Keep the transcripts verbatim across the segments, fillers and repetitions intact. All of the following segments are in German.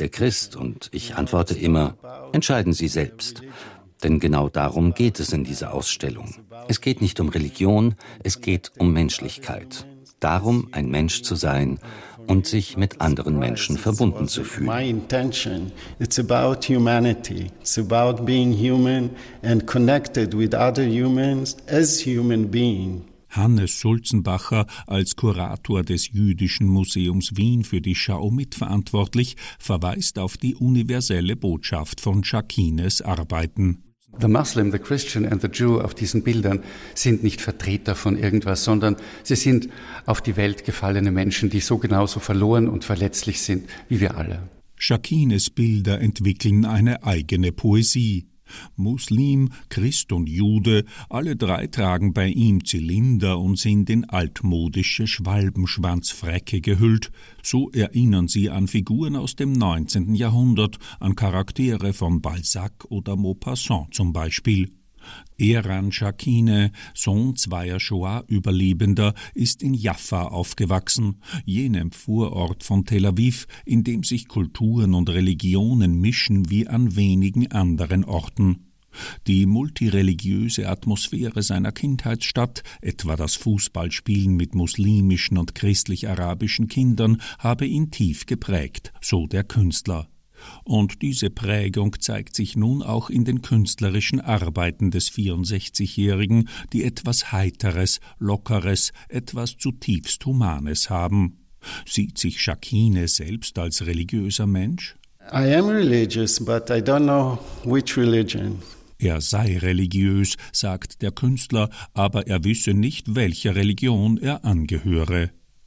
der Christ und ich antworte immer, entscheiden Sie selbst. Denn genau darum geht es in dieser Ausstellung. Es geht nicht um Religion, es geht um Menschlichkeit. Darum, ein Mensch zu sein und sich mit anderen Menschen verbunden zu fühlen. My intention, it's about humanity. It's about being human and connected with other humans as human beings. Hannes Sulzenbacher, als Kurator des Jüdischen Museums Wien für die Schau mitverantwortlich, verweist auf die universelle Botschaft von Jacquines Arbeiten. The Muslim, the Christian and the Jew auf diesen Bildern sind nicht Vertreter von irgendwas, sondern sie sind auf die Welt gefallene Menschen, die so genauso verloren und verletzlich sind wie wir alle. Jacquines Bilder entwickeln eine eigene Poesie. Muslim, Christ und Jude, alle drei tragen bei ihm Zylinder und sind in altmodische Schwalbenschwanzfräcke gehüllt. So erinnern sie an Figuren aus dem neunzehnten Jahrhundert, an Charaktere von Balzac oder Maupassant zum Beispiel. Eran Jacquine, Sohn zweier Shoah-Überlebender, ist in Jaffa aufgewachsen, jenem Vorort von Tel Aviv, in dem sich Kulturen und Religionen mischen wie an wenigen anderen Orten. Die multireligiöse Atmosphäre seiner Kindheitsstadt, etwa das Fußballspielen mit muslimischen und christlich-arabischen Kindern, habe ihn tief geprägt, so der Künstler. Und diese Prägung zeigt sich nun auch in den künstlerischen Arbeiten des vierundsechzigjährigen, die etwas Heiteres, Lockeres, etwas zutiefst Humanes haben. Sieht sich Jacquine selbst als religiöser Mensch? I am religious, but I don't know which religion. Er sei religiös, sagt der Künstler, aber er wisse nicht, welcher Religion er angehöre.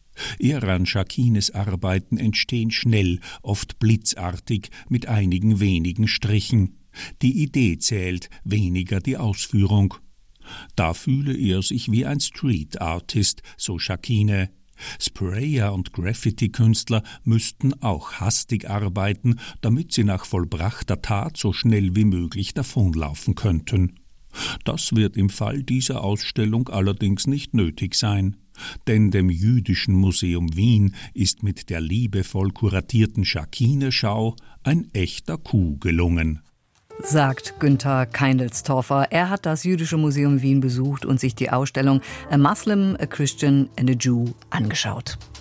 Eran Jacquines Arbeiten entstehen schnell, oft blitzartig, mit einigen wenigen Strichen. Die Idee zählt, weniger die Ausführung. Da fühle er sich wie ein Street Artist, so Jacquine. Sprayer und Graffiti-Künstler müssten auch hastig arbeiten, damit sie nach vollbrachter Tat so schnell wie möglich davonlaufen könnten. Das wird im Fall dieser Ausstellung allerdings nicht nötig sein. Denn dem Jüdischen Museum Wien ist mit der liebevoll kuratierten Jacquine-Schau ein echter Coup gelungen. Sagt Günther Keindelstorfer. Er hat das Jüdische Museum Wien besucht und sich die Ausstellung A Muslim, a Christian and a Jew angeschaut.